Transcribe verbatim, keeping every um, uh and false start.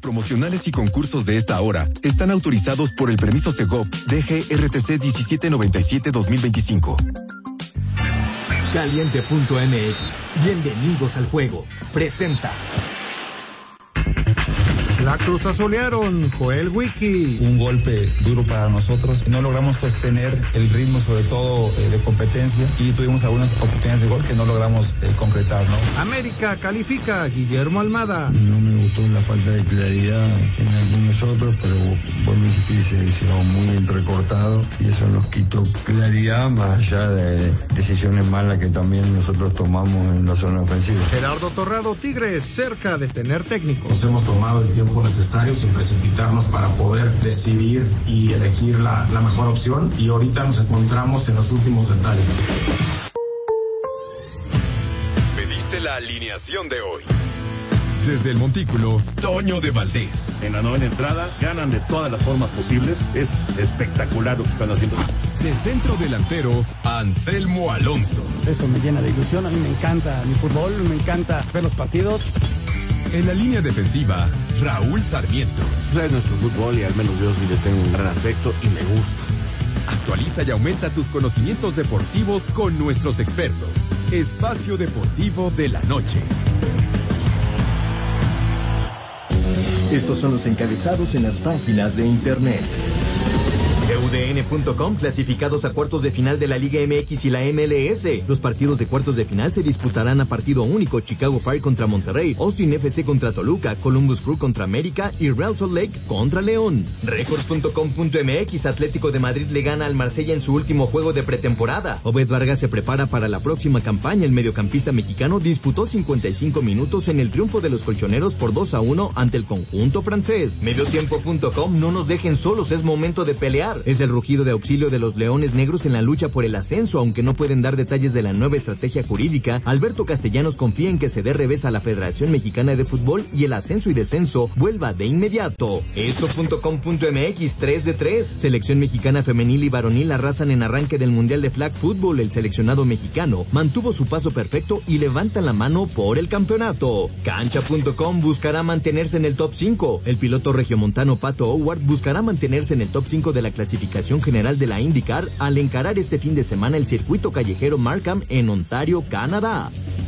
promocionales y concursos de esta hora están autorizados por el permiso Segov D G R T C diecisiete noventa y siete dos mil veinticinco. Caliente punto M X. Bienvenidos al juego. Presenta. La Cruz Azulearon, Joel Wiki. Un golpe duro para nosotros. No logramos sostener el ritmo, sobre todo eh, de competencia, y tuvimos algunas oportunidades de gol que no logramos eh, concretar, ¿no? América califica, Guillermo Almada. No me gustó la falta de claridad en algunos otros, pero vuelvo a insistir, se hicieron muy entrecortados y eso nos quitó claridad, más allá de decisiones malas que también nosotros tomamos en la zona ofensiva. Gerardo Torrado, Tigres, cerca de tener técnico. Nos hemos tomado el tiempo necesario sin precipitarnos para poder decidir y elegir la, la mejor opción, y ahorita nos encontramos en los últimos detalles. Pediste la alineación de hoy. Desde el Montículo, Toño de Valdés. En la novena entrada, ganan de todas las formas posibles. Es espectacular lo que están haciendo. De centro delantero, Anselmo Alonso. Eso me llena de ilusión. A mí me encanta mi fútbol, me encanta ver los partidos. En la línea defensiva, Raúl Sarmiento. Es nuestro fútbol y al menos yo sí le tengo un gran afecto y me gusta. Actualiza y aumenta tus conocimientos deportivos con nuestros expertos. Espacio Deportivo de la Noche. Estos son los encabezados en las páginas de internet. U D N punto com, clasificados a cuartos de final de la Liga M X y la M L S. Los partidos de cuartos de final se disputarán a partido único. Chicago Fire contra Monterrey, Austin F C contra Toluca, Columbus Crew contra América y Real Salt Lake contra León. Records punto com punto M X, Atlético de Madrid le gana al Marsella en su último juego de pretemporada. Obed Vargas se prepara para la próxima campaña. El mediocampista mexicano disputó cincuenta y cinco minutos en el triunfo de los colchoneros por dos a uno ante el conjunto francés. Mediotiempo punto com, no nos dejen solos, es momento de pelear. Es el rugido de auxilio de los Leones Negros en la lucha por el ascenso, aunque no pueden dar detalles de la nueva estrategia jurídica. Alberto Castellanos confía en que se dé revés a la Federación Mexicana de Fútbol y el ascenso y descenso vuelva de inmediato. Esto punto com punto M X, tres de tres. Selección mexicana femenil y varonil arrasan en arranque del Mundial de Flag Football. El seleccionado mexicano mantuvo su paso perfecto y levantan la mano por el campeonato. Cancha punto com buscará mantenerse en el top cinco. El piloto regiomontano Pato Howard buscará mantenerse en el top cinco de la clasificación general de la IndyCar al encarar este fin de semana el circuito callejero Markham en Ontario, Canadá.